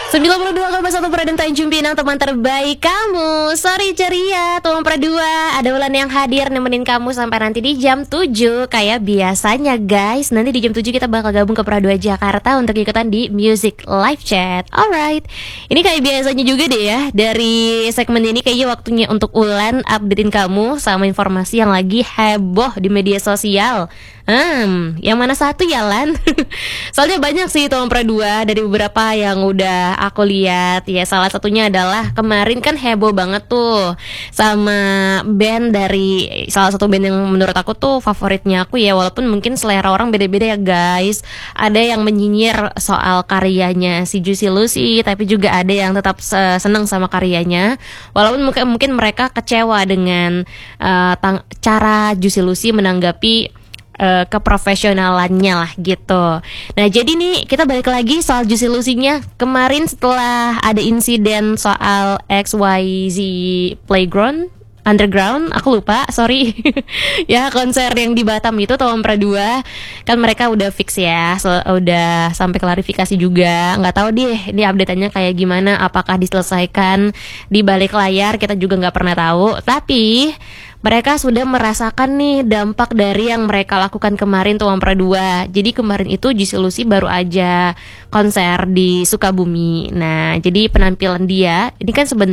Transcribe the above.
92,1 Pradem Tanjung Pinang, teman terbaik kamu. Sorry ceria, Tuan Pradua. Ada Wulan yang hadir nemenin kamu sampai nanti di jam 7. Kayak biasanya guys, nanti di jam 7 kita bakal gabung ke Pradua Jakarta untuk ikutan di Music Live Chat. Alright, ini kayak biasanya juga deh ya. Dari segmen ini kayaknya waktunya untuk Wulan updatein kamu sama informasi yang lagi heboh di media sosial. Yang mana satu ya Lan? Soalnya banyak sih Tuan Pradua, dari beberapa yang udah aku lihat. Ya salah satunya adalah kemarin kan heboh banget tuh sama band dari salah satu band yang menurut aku tuh favoritnya aku ya. Walaupun mungkin selera orang beda-beda ya guys. Ada yang menyinyir soal karyanya si Juicy Luicy, tapi juga ada yang tetap seneng sama karyanya. Walaupun mungkin mereka kecewa dengan cara Juicy Luicy menanggapi keprofesionalannya lah gitu. Nah jadi nih kita balik lagi soal Juicy Luicy-nya. Kemarin setelah ada insiden soal XYZ Playground Underground, aku lupa, sorry. Ya konser yang di Batam itu Tuan Pradua, kan mereka udah fix ya, udah sampai klarifikasi juga. Nggak tahu deh ini update-nya kayak gimana, apakah diselesaikan di balik layar, kita juga nggak pernah tahu. Tapi mereka sudah merasakan nih dampak dari yang mereka lakukan kemarin Tuan Pradua. Jadi kemarin itu Juicy Luicy baru aja konser di Sukabumi. Nah jadi penampilan dia ini kan sebenarnya